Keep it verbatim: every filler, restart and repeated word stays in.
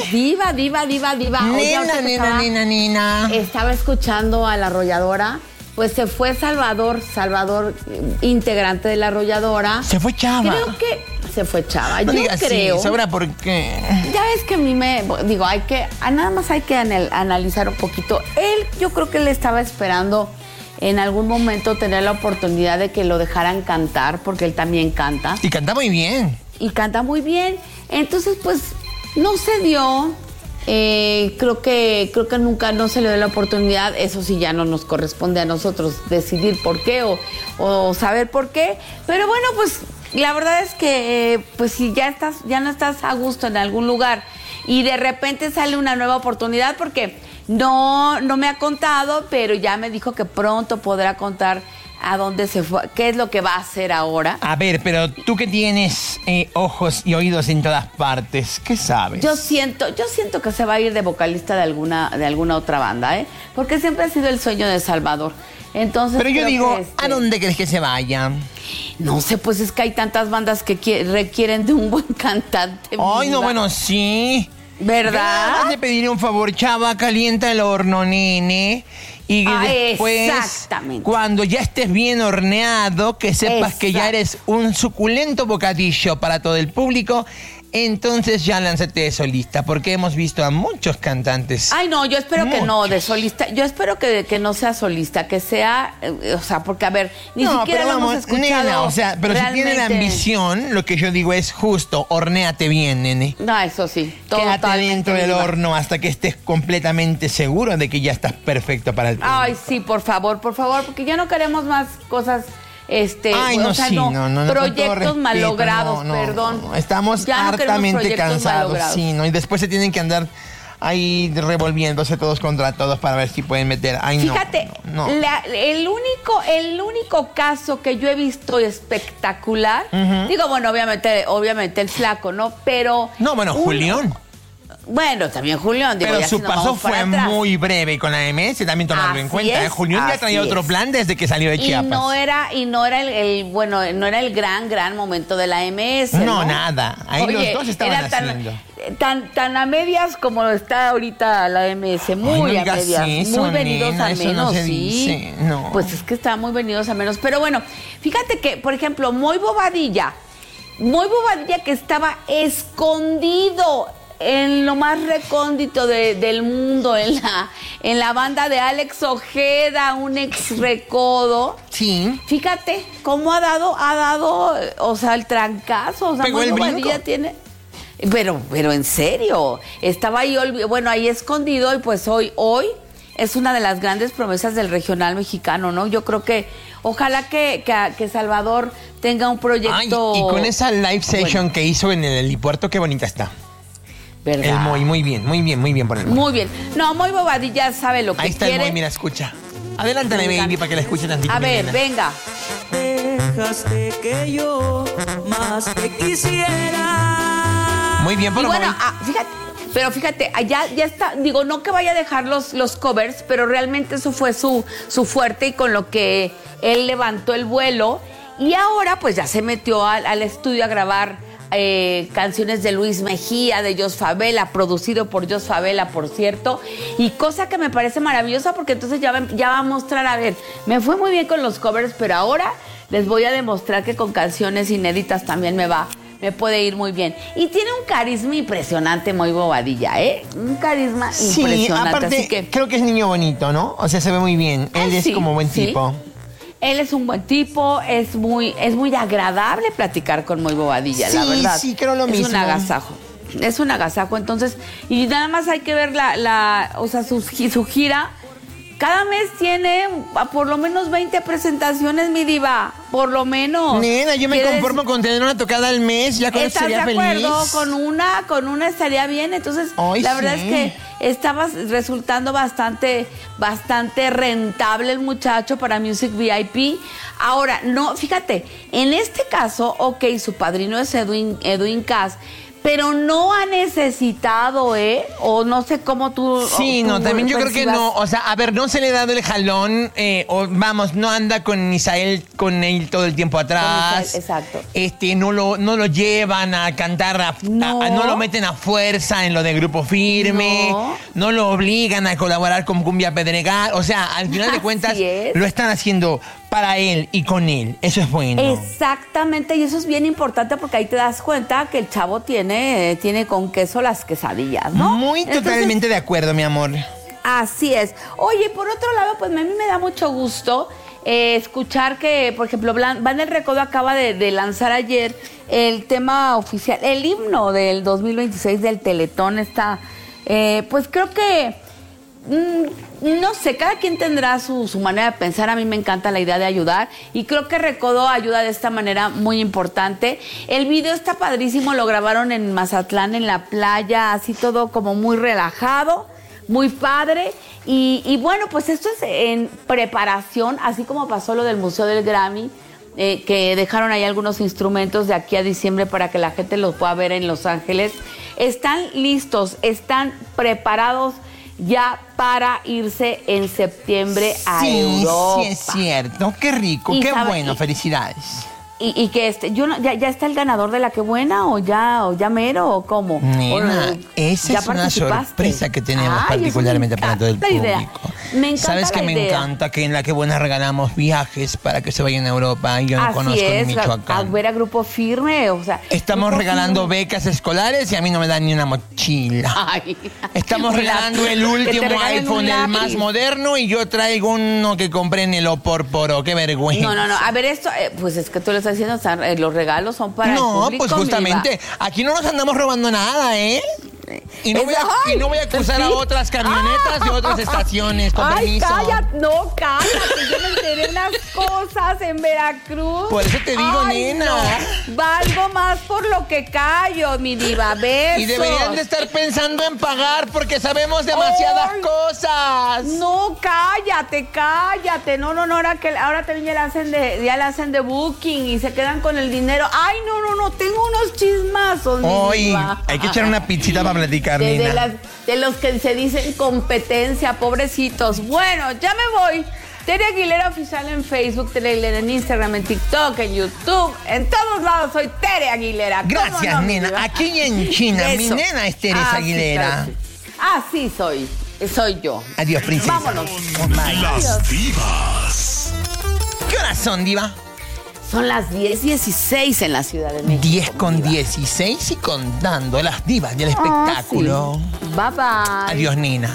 Diva, diva, diva, diva. Nena, Oye, nena, estaba, nena, nena. Estaba escuchando a La Arrolladora. Pues se fue Salvador, Salvador, integrante de La Arrolladora. Se fue Chava. Creo que se fue Chava. No Yo digas creo. Sí, ¿sabrá por qué? Ya ves que a mí me, digo, hay que, nada más hay que anal, analizar un poquito. Él, yo creo que él estaba esperando en algún momento tener la oportunidad de que lo dejaran cantar, porque él también canta. Y canta muy bien. Y canta muy bien. Entonces, pues, no se dio. Eh, creo que creo que nunca no se le dio la oportunidad. Eso sí ya no nos corresponde a nosotros decidir por qué o, o saber por qué. Pero bueno, pues la verdad es que eh, pues si ya estás ya no estás a gusto en algún lugar y de repente sale una nueva oportunidad, porque no no me ha contado, pero ya me dijo que pronto podrá contar a dónde se fue, qué es lo que va a hacer ahora. A ver, pero tú que tienes eh, ojos y oídos en todas partes, ¿qué sabes? Yo siento, yo siento que se va a ir de vocalista de alguna, de alguna otra banda, ¿eh? Porque siempre ha sido el sueño de Salvador. Entonces, pero yo digo, que este, ¿a dónde crees que se vaya? No sé, pues es que hay tantas bandas que qui- requieren de un buen cantante. Ay, viva. no, bueno, sí. ¿Verdad? Le pediré un favor, Chava, calienta el horno, nene. Y Ah, después, exactamente. cuando ya estés bien horneado, que sepas Exacto. que ya eres un suculento bocadillo para todo el público, entonces ya lánzate de solista, porque hemos visto a muchos cantantes. Ay, no, yo espero Muchos. que no, de solista. Yo espero que, que no sea solista, que sea, eh, o sea, porque a ver, ni no, siquiera pero lo vamos, hemos escuchado. nena, o sea, pero realmente. si tiene la ambición, lo que yo digo es justo, hornéate bien, nene. No, eso sí, Quédate totalmente dentro del viva. horno hasta que estés completamente seguro de que ya estás perfecto para el público. Ay, sí, por favor, por favor, porque ya no queremos más cosas, este, Ay, o no, sea, sí, no, no, no, no, con todo proyectos respeto, malogrados, no, no, perdón. no, estamos Ya no queremos hartamente proyectos cansados, malogrados. sí, ¿no? Y después se tienen que andar ahí revolviéndose todos contra todos para ver si pueden meter. Ay, no, Fíjate, no, no. la- el único, el único caso que yo he visto espectacular, uh-huh. digo, bueno, obviamente, obviamente el flaco, ¿no? Pero No, bueno, un- Julián. Bueno, también Julián, digo, Pero ya su si nos paso vamos fue para atrás. muy breve con la M S, también tomarlo Así en cuenta. ¿eh? es, Julián ya así traía otro es. plan desde que salió de Y Chiapas. no era, y no era el, el- bueno, no era el gran, gran momento de la M S. No, No, nada. Ahí Oye, los dos estaban era tan, haciendo. Tan, tan a medias como está ahorita la M S, muy Ay, no a digas medias, eso, muy venidos nena, a eso menos, no se sí. dice, no. Pues es que está muy venidos a menos. Pero bueno, fíjate que, por ejemplo, Moy Bobadilla, Moy Bobadilla que estaba escondido en lo más recóndito de- del mundo, en la, en la banda de Alex Ojeda, un ex recodo. Sí. Fíjate cómo ha dado, ha dado, o sea, el trancazo. O sea, Pegó Moy el brinco. Bobadilla tiene. Pero, pero en serio, estaba ahí, olvi- bueno, ahí escondido y pues hoy, hoy es una de las grandes promesas del regional mexicano, ¿no? Yo creo que, ojalá que, que, que Salvador tenga un proyecto. Ay, y con esa live session bueno, que hizo en el helipuerto, qué bonita está. ¿verdad? El Moy, muy bien, muy bien, muy bien por el Moy. Muy bien. No, Moy Bobadilla sabe lo que Ahí está quiere. el Moy, mira, escucha. Adelántale, Me baby, encanta. para que la escuche tantito. A mi ver, nena. venga. Dejaste que yo más te quisiera. Muy bien por Y el bueno, Moy. ah, fíjate, pero fíjate, ya, ya está, digo, no que vaya a dejar los, los covers, pero realmente eso fue su, su fuerte y con lo que él levantó el vuelo. Y ahora pues ya se metió al, al estudio a grabar eh, canciones de Luis Mejía, de Jos Favela, producido por Jos Favela, por cierto. Y cosa que me parece maravillosa porque entonces ya va, ya va a mostrar, a ver, me fue muy bien con los covers, pero ahora les voy a demostrar que con canciones inéditas también me va... me puede ir muy bien. Y tiene un carisma impresionante, Moy Bobadilla, ¿eh? Un carisma Sí, impresionante. aparte, así que creo que es niño bonito, ¿no? O sea, se ve muy bien. Él Ah, es sí, como buen sí. tipo. Él es un buen tipo, es muy, es muy agradable platicar con Moy Bobadilla, la Sí, verdad. sí, creo lo es mismo. un agasajo. Es un agasajo, entonces, y nada más hay que ver la, la o sea, su, su gira. Cada mes tiene a por lo menos veinte presentaciones, mi diva. Por lo menos. Nena, yo me Quiere conformo decir- con tener una tocada al mes, ya con eso ¿Estás de sería acuerdo? feliz. Con una, con una estaría bien. Entonces, Ay, la verdad sí. es que estaba resultando bastante, bastante rentable el muchacho para Music V I P. Ahora, no, fíjate, en este caso, ok, su padrino es Edwin, Edwin Cass, pero no ha necesitado, ¿eh? O no sé cómo tú... Sí, tú no, también yo creo que percibas. no. O sea, a ver, no se le ha dado el jalón, eh, o vamos, no anda con Isael, con él todo el tiempo atrás. Con Isael, exacto. Este, no lo, no lo llevan a cantar, a, No. a- a- no lo meten a fuerza en lo de Grupo Firme, No. no lo obligan a colaborar con Cumbia Pedregal. O sea, al final de Así cuentas, es. lo están haciendo para él y con él. Eso es bueno. Exactamente, y eso es bien importante porque ahí te das cuenta que el chavo tiene, tiene con queso las quesadillas, ¿no? Muy Entonces, totalmente de acuerdo, mi amor. así es. Oye, por otro lado, pues a mí me da mucho gusto eh, escuchar que, por ejemplo, Blan- Van el Recodo acaba de, de lanzar ayer el tema oficial, el himno del dos mil veintiséis del Teletón. Está, eh, pues creo que... Mm, no sé, cada quien tendrá su, su manera de pensar. A mí me encanta la idea de ayudar y creo que Recodo ayuda de esta manera muy importante. El video está padrísimo, lo grabaron en Mazatlán, en la playa, así todo como muy relajado, muy padre. Y, y bueno, pues esto es en preparación, así como pasó lo del Museo del Grammy, eh, que dejaron ahí algunos instrumentos de aquí a diciembre para que la gente los pueda ver en Los Ángeles. Están listos, están preparados ya para irse en septiembre a Sí, Europa. sí es cierto. Qué rico, Y qué sabe- bueno. y- Felicidades. Y, y que este, yo no, ya, ya está el ganador de la que buena o ya, o ya mero o cómo. Nena, O, esa ¿ya es una participaste? sorpresa que tenemos Ay, eso me particularmente para todo el encanta la idea. público. Me encanta ¿Sabes que la me idea. encanta? Que en la que buena regalamos viajes para que se vayan a Europa. Yo no Así conozco es, ni a, a Michoacán. ver a Grupo Firme, o sea. Estamos Grupo regalando Firme. becas escolares y a mí no me dan ni una mochila. Ay. Estamos Un regalando lápiz. el Que te último regalen un iPhone, el más lápiz. moderno, y yo traigo uno que compré en el Oporporo. Qué vergüenza. No, no, no. A ver, esto, eh, pues es que tú lo estás diciendo, o sea, eh, los regalos son para el No, público, pues mi justamente, diva. aquí no nos andamos robando nada, ¿eh? Y no, Es- voy a, ¡ay! y no voy a acusar Sí. a otras camionetas de otras estaciones, con Ay, permiso. cállate, no, cállate, yo me enteré unas cosas en Veracruz. Por eso te digo, Ay, nena. no, valgo más por lo que callo, mi diva, besos. Y deberían de estar pensando en pagar porque sabemos demasiadas Ay. cosas. No, cállate, cállate. No, no, no, ahora que ahora también ya la hacen de, ya la hacen de booking y se quedan con el dinero. Ay, no, no, no, tengo unos chismazos, mi Hoy diva. hay que echar una pizzita para platicar, De, de nena. las- de los que se dicen competencia, pobrecitos. Bueno, ya me voy. Tere Aguilera Oficial en Facebook, Tere Aguilera en Instagram, en TikTok, en YouTube. En todos lados soy Tere Aguilera. ¿Cómo Gracias, no, mi nena. diva? Aquí y en China, mi Eso. nena es Teresa Ah, sí, Aguilera. claro, sí. Así soy. Soy yo. Adiós, princesa. Vámonos. Bye. Las divas. ¿Qué horas son, diva? Son las diez dieciséis en la Ciudad de México. diez con mi diva. dieciséis y contando las divas del Ah, espectáculo. sí. Bye bye. Adiós, nena.